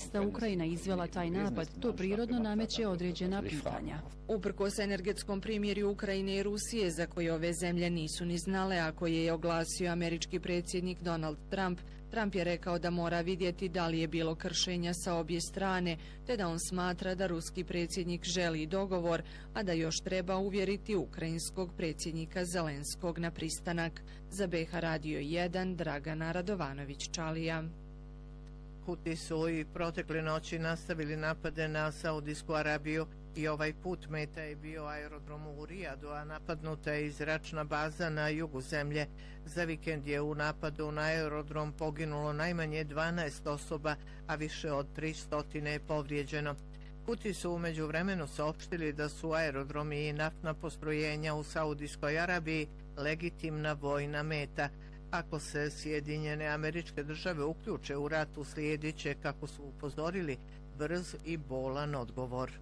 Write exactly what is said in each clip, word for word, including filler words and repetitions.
jeste Ukrajina izvela taj napad, to prirodno nameće određena pitanja. Uprkos energetskom primjerju Ukrajine i Rusije, za koje ove zemlje nisu ni znale, a koje je oglasio američki predsjednik Donald Trump, Trump je rekao da mora vidjeti da li je bilo kršenja sa obje strane, te da on smatra da ruski predsjednik želi dogovor, a da još treba uvjeriti ukrajinskog predsjednika Zelenskog na pristanak. Za B H Radio jedan, Dragana Radovanović-Čalija. Huti su i protekle noći nastavili napade na Saudijsku Arabiju i ovaj put meta je bio aerodrom u Rijadu, a napadnuta je i zračna baza na jugu zemlje. Za vikend je u napadu na aerodrom poginulo najmanje dvanaest osoba, a više od tristo je povrijeđeno. Huti su umeđu vremenu saopštili da su aerodromi i naftna postrojenja u Saudijskoj Arabiji legitimna vojna meta. Ako se Sjedinjene Američke Države uključe u rat, uslijedit će, kako su upozorili, brz i bolan odgovor.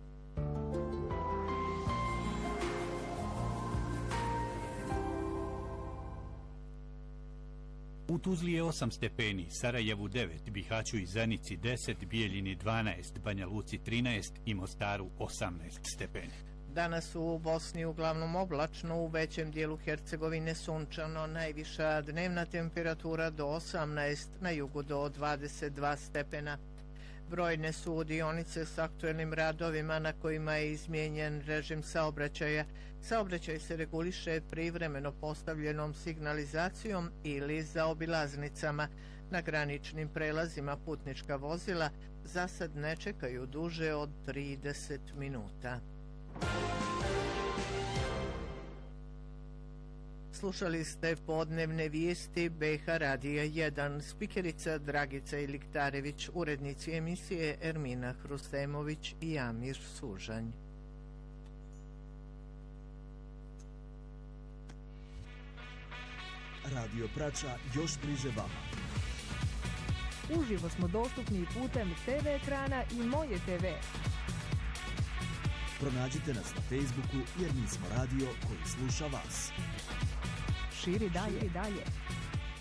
U Tuzli je osam stepeni, Sarajevu devet, Bihaću i Zenici deset, Bijeljini dvanaest, Banja Luci trinaest i Mostaru osamnaest stepeni. Danas u Bosni uglavnom oblačno, u većem dijelu Hercegovine sunčano, najviša dnevna temperatura do osamnaest, na jugu do dvadeset dva stepena. Brojne su dionice s aktuelnim radovima na kojima je izmijenjen režim saobraćaja. Saobraćaj se reguliše privremeno postavljenom signalizacijom ili zaobilaznicama. Na graničnim prelazima putnička vozila za sad ne čekaju duže od trideset minuta. Slušali ste podnevne vijesti B H Radija jedan, spikerica Dragica Iliktarević, urednici emisije Ermina Hrustemović i Amir Sužanj. Radio Prača još bliže vama. Uživo smo dostupni putem te ve ekrana i Moje te ve. Pronađite nas na Facebooku jer mi smo radio koji sluša vas. Širi dalje, dalje.